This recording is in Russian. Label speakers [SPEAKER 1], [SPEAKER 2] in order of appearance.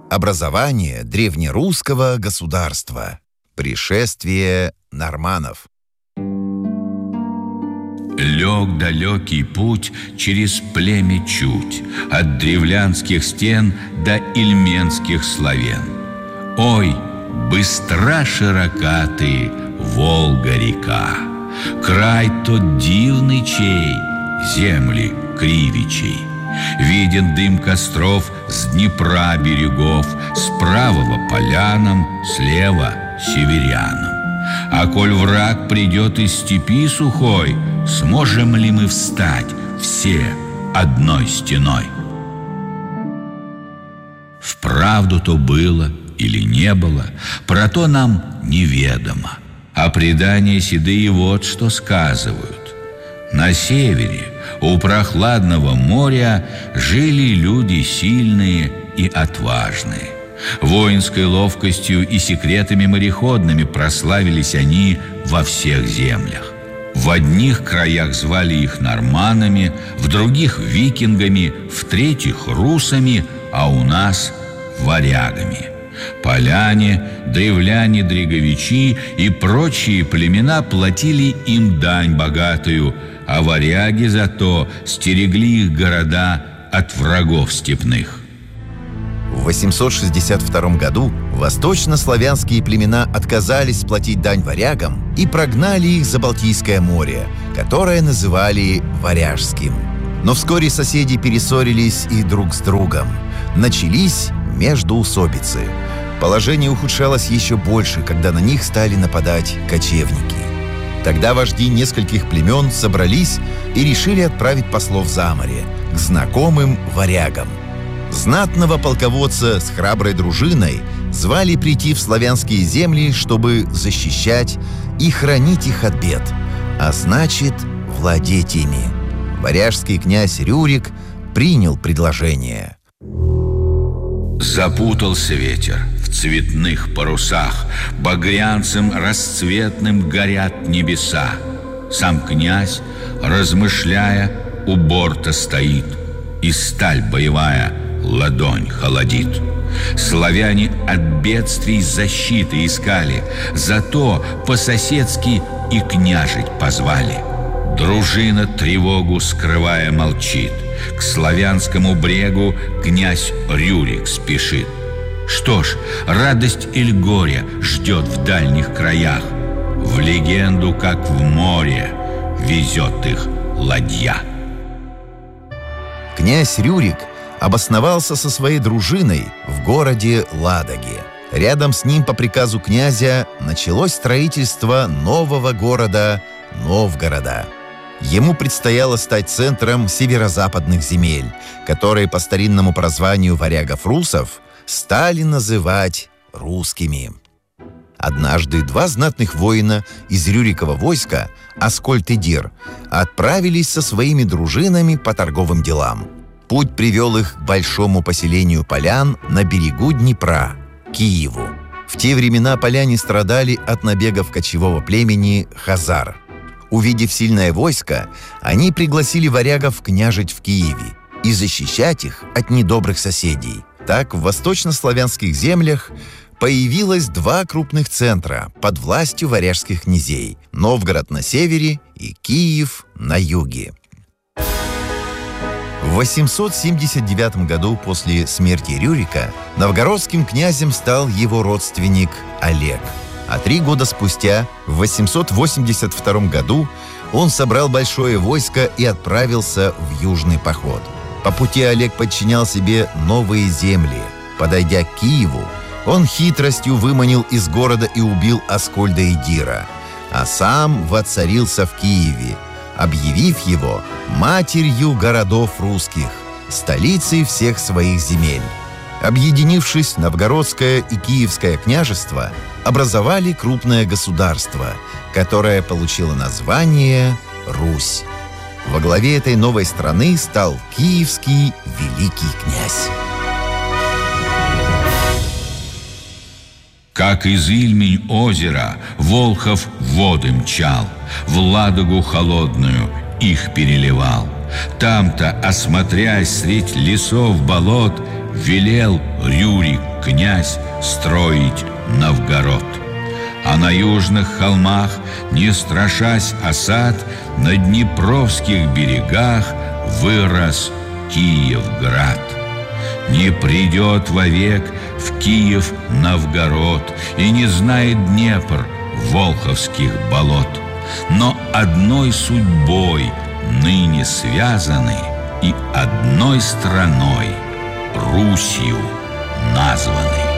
[SPEAKER 1] Образование древнерусского государства. Пришествие норманнов.
[SPEAKER 2] Лег далекий путь через племя Чуть, от древлянских стен до ильменских славян. Ой, быстра широка ты, Волга-река, край тот дивный чей, земли кривичей. Виден дым костров с Днепра берегов, справа полянам, слева северянам. А коль враг придет из степи сухой, сможем ли мы встать все одной стеной? Вправду то было или не было, про то нам неведомо. А предания седые вот что сказывают. На севере, у прохладного моря, жили люди сильные и отважные. Воинской ловкостью и секретами мореходными прославились они во всех землях. В одних краях звали их норманами, в других — викингами, в третьих — русами, а у нас — варягами. Поляне, древляне, дреговичи и прочие племена платили им дань богатую, а варяги зато стерегли их города от врагов степных.
[SPEAKER 1] В 862 году восточнославянские племена отказались платить дань варягам и прогнали их за Балтийское море, которое называли Варяжским. Но вскоре соседи перессорились и друг с другом. Начались междоусобицы. Положение ухудшалось еще больше, когда на них стали нападать кочевники. Тогда вожди нескольких племен собрались и решили отправить послов за море, к знакомым варягам. Знатного полководца с храброй дружиной звали прийти в славянские земли, чтобы защищать и хранить их от бед, а значит, владеть ими. Варяжский князь Рюрик принял предложение.
[SPEAKER 2] Запутался ветер в цветных парусах, багрянцем расцветным горят небеса. Сам князь, размышляя, у борта стоит, и сталь боевая ладонь холодит. Славяне от бедствий защиты искали, зато по-соседски и княжить позвали. Дружина, тревогу скрывая, молчит. К славянскому брегу князь Рюрик спешит. Что ж, радость или горе ждет в дальних краях. В легенду, как в море, везет их ладья.
[SPEAKER 1] Князь Рюрик обосновался со своей дружиной в городе Ладоге. Рядом с ним по приказу князя началось строительство нового города Новгорода. Ему предстояло стать центром северо-западных земель, которые по старинному прозванию варягов-русов стали называть русскими. Однажды два знатных воина из Рюрикова войска, Аскольд и Дир, отправились со своими дружинами по торговым делам. Путь привел их к большому поселению полян на берегу Днепра, Киеву. В те времена поляне страдали от набегов кочевого племени хазар. Увидев сильное войско, они пригласили варягов княжить в Киеве и защищать их от недобрых соседей. Так в восточнославянских землях появилось два крупных центра под властью варяжских князей – Новгород на севере и Киев на юге. В 879 году после смерти Рюрика новгородским князем стал его родственник Олег. А 3 года спустя, в 882 году, он собрал большое войско и отправился в южный поход. По пути Олег подчинял себе новые земли. Подойдя к Киеву, он хитростью выманил из города и убил Аскольда и Дира, а сам воцарился в Киеве, объявив его матерью городов русских, столицей всех своих земель. Объединившись, Новгородское и Киевское княжества образовали крупное государство, которое получило название Русь. Во главе этой новой страны стал Киевский великий князь.
[SPEAKER 2] Как из Ильмень озера Волхов воды мчал, в Ладогу холодную их переливал. Там-то, осмотрясь средь лесов болот, велел Рюрик князь строить Новгород. А на южных холмах, не страшась осад, на днепровских берегах вырос Киевград. Не придет вовек в Киев Новгород, и не знает Днепр волховских болот. Но одной судьбой ныне связаны и одной страной, Русью названы.